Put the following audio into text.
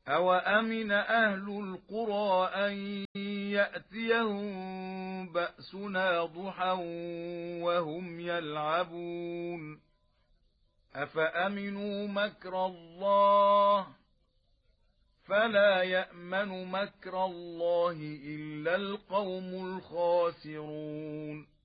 أَوَأَمِنَ أَهْلُ الْقُرَىٰ أَن يَأْتِيَهُم بَأْسُنَا ضُحًى وَهُمْ يَلْعَبُونَ أَفَأَمِنُوا مَكْرَ اللَّهِ فَلَا يَأْمَنُ مَكْرَ اللَّهِ إِلَّا الْقَوْمُ الْخَاسِرُونَ